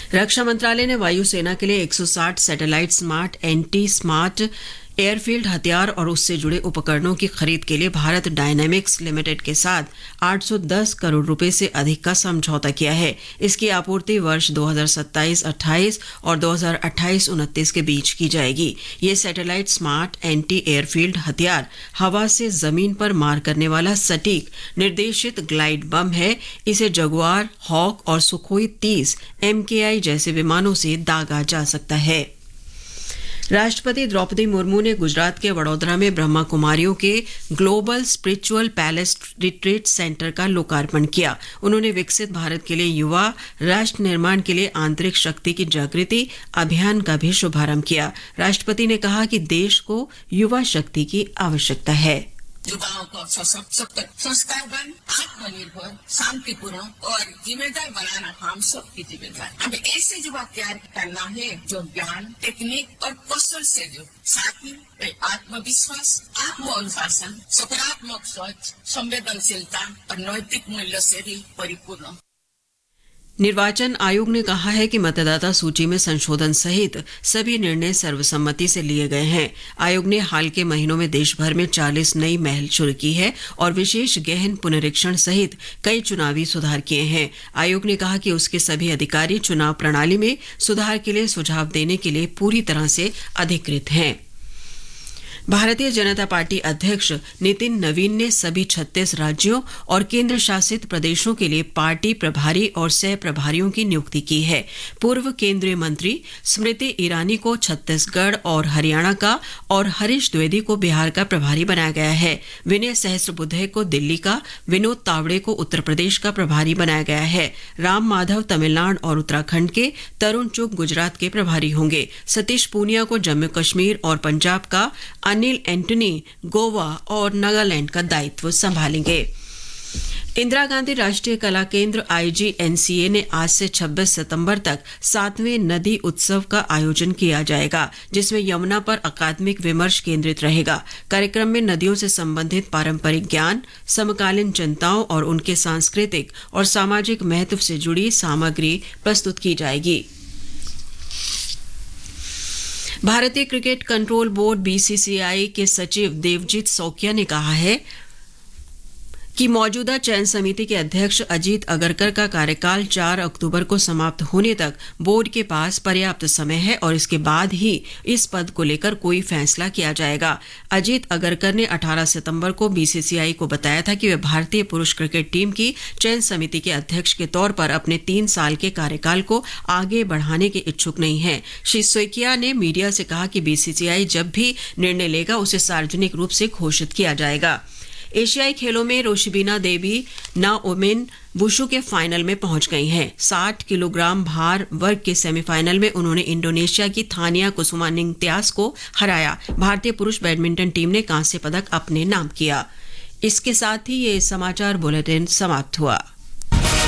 रक्षा मंत्रालय ने वायुसेना के लिए 160 satellite smart anti smart airfield हथियार और उससे जुड़े उपकरणों की खरीद के लिए भारत डायनामिक्स लिमिटेड के साथ 810 करोड़ रुपए से अधिक का समझौता किया है। इसकी आपूर्ति वर्ष 2027-28 और 2028-29 के बीच की जाएगी। ये सैटेलाइट स्मार्ट एंटी एयरफील्ड हथियार हवा से जमीन पर मार करने वाला सटीक निर्देशित ग्लाइड बम है। इसे जगुआर, हॉक और सुखोई 30 MKI जैसे विमानों से दागा जा सकता है। राष्ट्रपति द्रौपदी मुर्मू ने गुजरात के वडोदरा में ब्रह्मा कुमारियों के global spiritual palace retreat centre का लोकार्पण किया। उन्होंने विकसित भारत के लिए युवा राष्ट्र निर्माण के लिए आंतरिक शक्ति की जागृति अभियान का भी शुभारंभ किया। राष्ट्रपति ने कहा कि देश को युवा शक्ति की आवश्यकता है। युवाओं को सशक्त, संस्कारवान, आत्मनिर्भर, शांतिपूर्ण और जिम्मेदार बनाना हम सबकी जिम्मेदारी। अब ऐसे युवा तैयार करना है जो ज्ञान, टेक्निक और कौशल से जुड़े, साथ ही आत्मविश्वास, आत्मअनुशासन, सकारात्मक सोच, संवेदनशीलता और नैतिक मूल्य से भी परिपूर्ण। निर्वाचन आयोग ने कहा है कि मतदाता सूची में संशोधन सहित सभी निर्णय सर्वसम्मति से लिए गए हैं। आयोग ने हाल के महीनों में देश भर में 40 नई महल शुरू की है और विशेष गहन पुनरीक्षण सहित कई चुनावी सुधार किए हैं। आयोग ने कहा कि उसके सभी अधिकारी चुनाव प्रणाली में सुधार के लिए सुझाव देने के लिए पूरी तरह से अधिकृत हैं। भारतीय जनता पार्टी अध्यक्ष नितिन नवीन ने सभी 36 राज्यों और केंद्र शासित प्रदेशों के लिए पार्टी प्रभारी और सह प्रभारियों की नियुक्ति की है। पूर्व केंद्रीय मंत्री स्मृति ईरानी को छत्तीसगढ़ और हरियाणा का और हरीश द्विवेदी को बिहार का प्रभारी बनाया गया है। विनय सहस्त्रबुद्धे को दिल्ली का, विनोद तावड़े को उत्तर प्रदेश का प्रभारी बनाया गया है। राम माधव तमिलनाडु और उत्तराखंड के, तरुण चुग गुजरात के प्रभारी होंगे। सतीश पूनिया को जम्मू कश्मीर और पंजाब का, अनिल एंटनी गोवा और नागालैंड का दायित्व संभालेंगे। इंदिरा गांधी राष्ट्रीय कला केंद्र IGNCA ने आज से 26 सितंबर तक 7वें नदी उत्सव का आयोजन किया जाएगा, जिसमें यमुना पर अकादमिक विमर्श केंद्रित रहेगा। कार्यक्रम में नदियों से संबंधित पारंपरिक ज्ञान, समकालीन चिंताओं और उनके सांस्कृतिक और सामाजिक महत्व से जुड़ी सामग्री प्रस्तुत की जाएगी। भारतीय क्रिकेट कंट्रोल बोर्ड BCCI के सचिव देवजीत सौकिया ने कहा है कि मौजूदा चयन समिति के अध्यक्ष अजीत अगरकर का कार्यकाल 4 अक्टूबर को समाप्त होने तक बोर्ड के पास पर्याप्त समय है और इसके बाद ही इस पद को लेकर कोई फैसला किया जाएगा। अजीत अगरकर ने 18 सितंबर को BCCI को बताया था कि वे भारतीय पुरुष क्रिकेट टीम की चयन समिति के अध्यक्ष के तौर पर अपने 3 साल के कार्यकाल को आगे बढ़ाने के इच्छुक नहीं हैं। श्री सौकिया ने मीडिया से कहा कि BCCI जब भी निर्णय लेगा उसे सार्वजनिक रूप से घोषित किया जाएगा। एशियाई खेलों में रोशिबिना देवी नाओमिन वुशु के फाइनल में पहुंच गई हैं। 60 किलोग्राम भार वर्ग के सेमीफाइनल में उन्होंने इंडोनेशिया की थानिया कुसुमानिंगत्यास को हराया। भारतीय पुरुष बैडमिंटन टीम ने कांस्य पदक अपने नाम किया। इसके साथ ही ये समाचार बुलेटिन समाप्त हुआ।